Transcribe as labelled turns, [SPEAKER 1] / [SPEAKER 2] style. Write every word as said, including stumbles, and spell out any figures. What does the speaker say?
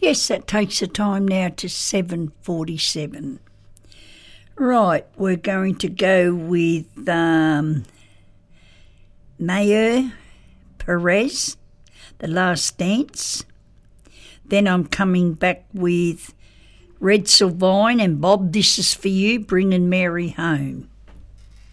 [SPEAKER 1] guess that takes the time now to seven forty-seven. Right, we're going to go with um, Mayer Perez, The Last Dance. Then I'm coming back with Red Sylvine and Bob, This Is For You, Bringing Mary Home.